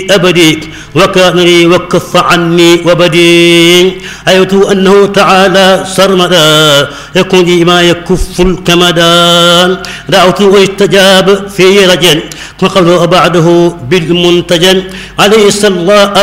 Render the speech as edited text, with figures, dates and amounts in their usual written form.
أبدي وكان لي وكف عني وبدي أيت أنه تعالى سرمدا يكون لي ما يكف الكمدا دعوت واستجاب في رجل وقبل بعده بالمنتجن عليه الصلاة